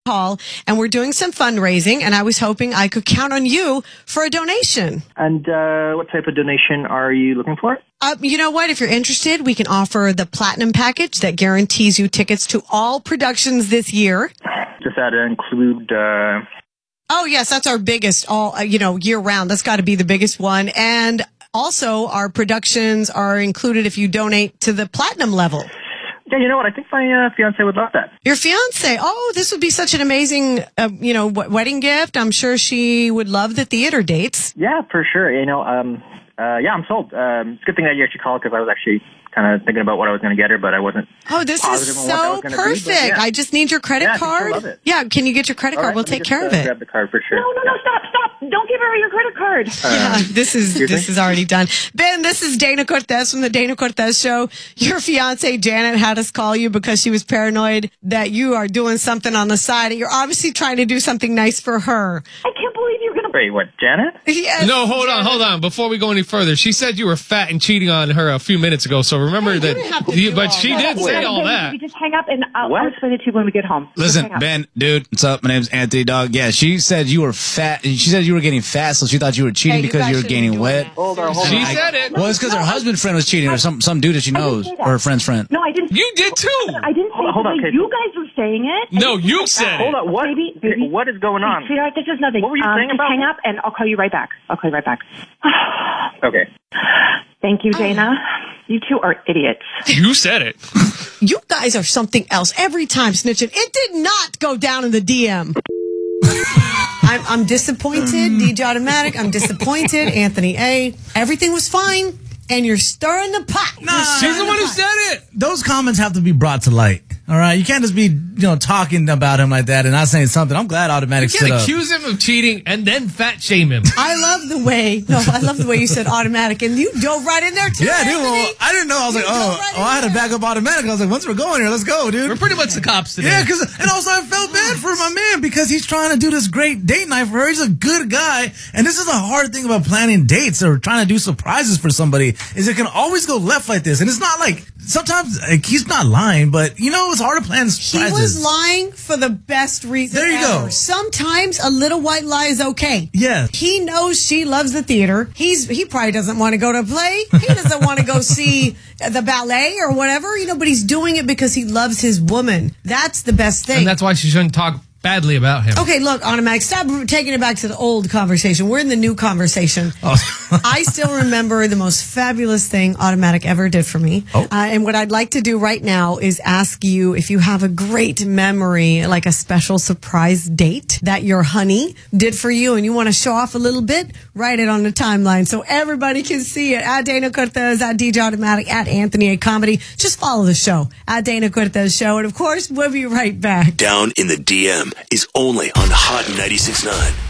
call, and we're doing some fundraising, and I was hoping I could count on you for a donation. And what type of donation are you looking for? You know what? If you're interested, we can offer the Platinum package that guarantees you tickets to all productions this year. Does that include... Oh, yes, that's our biggest, year round. That's got to be the biggest one. And also, our productions are included if you donate to the Platinum level. Yeah, you know what? I think my fiance would love that. Your fiance? Oh, this would be such an amazing, wedding gift. I'm sure she would love the theater dates. Yeah, for sure. I'm sold. It's a good thing that you actually called because I was actually kind of thinking about what I was going to get her, but I wasn't. Oh, this is so perfect. I just need your credit card. Love it. Yeah, can you get your credit card? We'll take care of it. Grab the card for sure. No, stop. Don't give her your credit card. Yeah, this is already done. Ben, this is Dana Cortez from the Dana Cortez Show. Your fiance, Janet, had us call you because she was paranoid that you are doing something on the side. You're obviously trying to do something nice for her. I can't believe you're going to... Wait, what, Janet? Yes, no, hold on. Before we go any further, she said you were fat and cheating on her a few minutes ago. So remember that. But she did say all that. You just hang up and I'll explain it to you when we get home. Listen, Ben, dude, what's up? My name's Anthony, dog. Yeah, she said you were fat. She said you were getting fat, so she thought you were cheating because you were gaining wet. Hold on. She said it. Well, it's because her husband's friend was cheating, or some dude that she knows, or her friend's friend. No, I didn't. You did too. I didn't say Hold on, it. You guys were saying it. No, you said it. Hold on. What? Baby. What is going on? Sweetheart, this is nothing. What were you saying just about hang me? up and I'll call you right back. Okay. Thank you, Dana. You two are idiots. You said it. You guys are something else every time snitching. It did not go down in the DM. I'm disappointed, DJ Automatic. I'm disappointed, Anthony A. Everything was fine, and you're stirring the pot. She's the one who said it. Those comments have to be brought to light. All right, you can't just be, talking about him like that and not saying something. I'm glad Automatic You stood can't up. accuse him of cheating and then fat shame him. I love the way you said Automatic, and you dove right in there too. Yeah, dude. Anthony. Well, I didn't know. I was like, I had to back up Automatic. I was like, once we're going here, let's go, dude. We're pretty much the cops today. Yeah, and also I felt bad for my man because he's trying to do this great date night for her. He's a good guy, and this is a hard thing about planning dates or trying to do surprises for somebody is it can always go left like this, and it's not like sometimes he's not lying, but it's hard to plan surprises. He was lying for the best reason There you ever. go. Sometimes a little white lie is okay. Yeah. He knows she loves the theater. He probably doesn't want to go to a play. He doesn't want to go see the ballet or whatever, but he's doing it because he loves his woman. That's the best thing. And that's why she shouldn't talk badly about him. Okay, look, Automatic, stop taking it back to the old conversation. We're in the new conversation. Oh. I still remember the most fabulous thing Automatic ever did for me. And what I'd like to do right now is ask you if you have a great memory, like a special surprise date that your honey did for you and you want to show off a little bit, write it on the timeline so everybody can see it. At Dana Cortez, at DJ Automatic, at Anthony A. Comedy. Just follow the show, at Dana Cortez Show. And of course, we'll be right back. Down in the DM is only on Hot 96.9.